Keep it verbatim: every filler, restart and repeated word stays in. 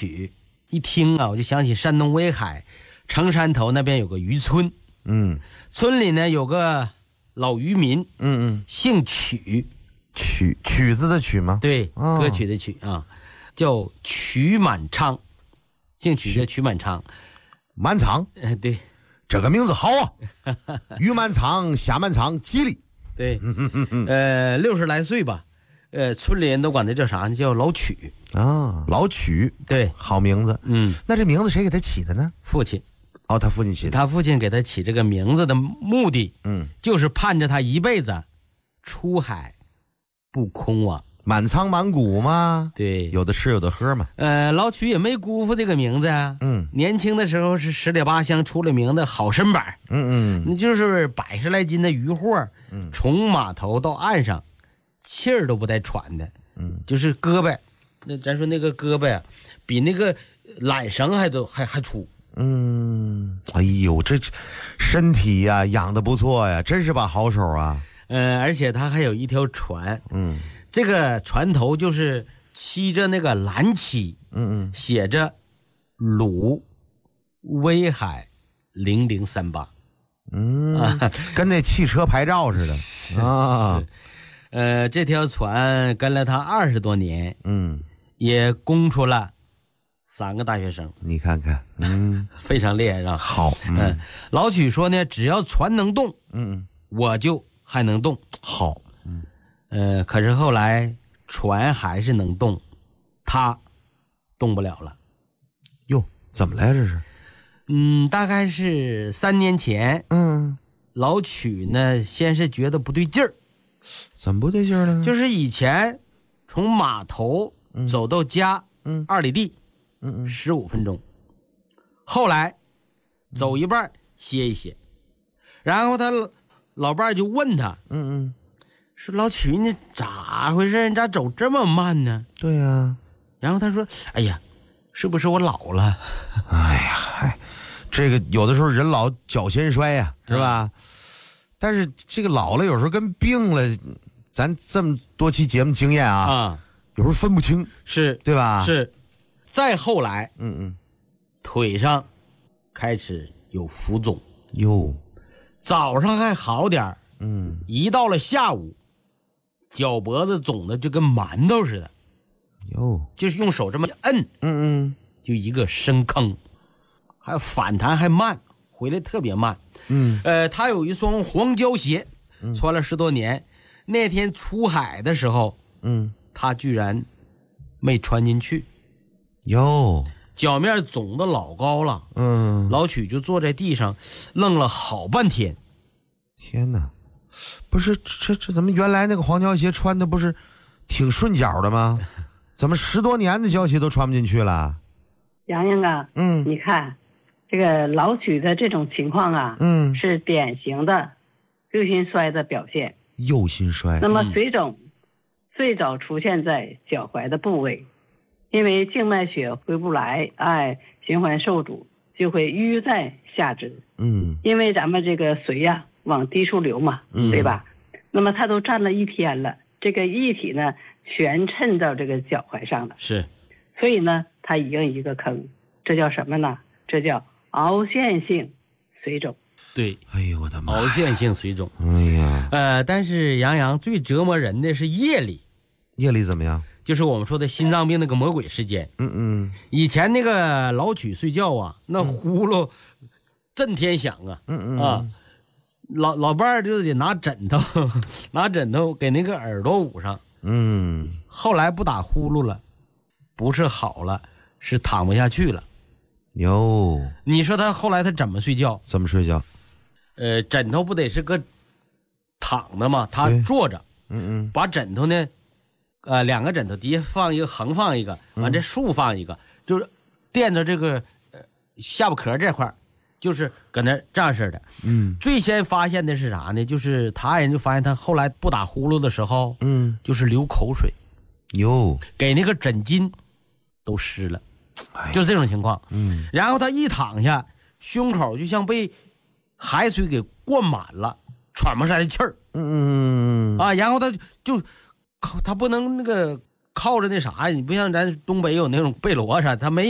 曲，一听啊，我就想起山东威海城山头那边有个渔村， 嗯， 村里呢有个老渔民， 嗯嗯， 姓曲， 曲曲子的曲吗？ 对， 哦歌曲的曲啊，叫曲满昌，姓曲的曲满昌， 满仓， 呃，对这个名字好啊，鱼满仓，虾满仓，吉利。 对，呃，六十来岁吧，呃，村里人都管他叫啥呢？叫老曲。 啊，老曲， 对， 好名字。 嗯， 那这名字谁给他起的呢？ 父亲， 哦，他父亲起的。 他父亲给他起这个名字的目的， 嗯， 就是盼着他一辈子出海不空啊。 满仓满谷嘛， 对， 有的吃有的喝嘛。 呃，老曲也没辜负这个名字啊。 嗯， 年轻的时候是十里八乡出了名的好身板， 嗯嗯， 那就是百十来斤的渔货，嗯，从码头到岸上，气儿都不带喘的， 嗯， 就是胳膊，那咱说那个胳膊啊，比那个缆绳还都还还粗。 嗯，哎呦，这身体呀、养得不错呀，真是把好手啊。 呃，而且他还有一条船， 嗯， 这个船头就是漆着那个蓝漆， 嗯嗯， 写着鲁威海零零三八。 嗯，跟那汽车牌照似的啊。 呃，这条船跟了他二十多年， 嗯， 也供出了三个大学生， 你看看，嗯， 非常厉害，是吧？ 好， 嗯、 嗯老曲说呢，只要船能动， 嗯， 我就还能动。 好， 呃，可是后来船还是能动，他动不了了。 哟，怎么来这是？ 嗯，大概是三年前， 嗯， 老曲呢先是觉得不对劲儿， 怎么不对劲儿呢？ 就是以前从码头走到家， 嗯二里地， 嗯嗯十五分钟。后来走一半歇一歇，然后他老伴儿就问他嗯嗯， 说：“老曲，你咋回事？你咋走这么慢呢对呀、啊。？” 然后他说：“哎呀，是不是我老了？ 哎呀，嗨，这个有的时候人老脚先衰呀、是吧？但是这个老了有时候跟病了，咱这么多期节目经验啊， 啊， 有时候分不清， 是对吧？， 是。再后来， 嗯嗯， 腿上开始有浮肿， 哟， 早上还好点儿， 嗯， 一到了下午，脚脖子肿的就跟馒头似的， 哟， 就是用手这么摁， 嗯嗯就一个深坑，还有反弹还慢，回来特别慢。 嗯， 呃，他有一双黄胶鞋，穿了十多年，那天出海的时候， 嗯， 他居然没穿进去， 哟， 脚面肿得老高了。 嗯， 老曲就坐在地上愣了好半天。 天哪，不是这这怎么原来那个黄胶鞋穿的不是挺顺脚的吗？怎么十多年的胶鞋都穿不进去了？ 洋洋啊， 嗯你看这个老曲的这种情况啊， 嗯， 是典型的右心衰的表现。 右心衰， 那么水肿最早出现在脚踝的部位，因为静脉血回不来，哎，循环受阻，就会淤在下肢。 嗯因为咱们这个水呀、往低处流嘛， 嗯对吧？那么它都站了一天了，这个液体呢全渗到这个脚踝上了， 是， 所以呢它一个一个坑，这叫什么呢？这叫凹陷性水肿。 对， 哎呦我的妈呀， 凹陷性水肿。 哎呀， 呃，但是杨洋最折磨人的是夜里， 夜里怎么样？ 就是我们说的心脏病那个魔鬼时间。 嗯嗯以前那个老曲睡觉啊，那呼噜震天响啊， 嗯嗯啊，老老伴儿就得拿枕头，拿枕头给那个耳朵捂上。 嗯， 后来不打呼噜了，不是好了，是躺不下去了。 哟， 你说他后来他怎么睡觉？ 怎么睡觉？ 呃，枕头不得是个躺的吗？他对坐着， 嗯嗯把枕头呢，呃，两个枕头底下放一个，横放一个，完这竖放一个，就是垫着这个呃下巴壳这块儿，就是搁那这样式的。 嗯最先发现的是啥呢？就是他爱人就发现他后来不打呼噜的时候， 嗯， 就是流口水， 哟， 给那个枕巾都湿了，就这种情况。 嗯， 然后他一躺下，胸口就像被海水给灌满了，喘不上来气儿。 嗯嗯啊，然后他就靠，他不能那个靠着那啥呀，你不像咱东北有那种被罗啥，他没有。